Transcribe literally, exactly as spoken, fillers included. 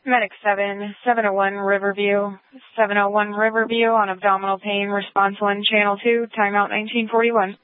Medic seven, seven oh one Riverview, seven oh one Riverview on abdominal pain, response one, channel two, timeout nineteen forty-one.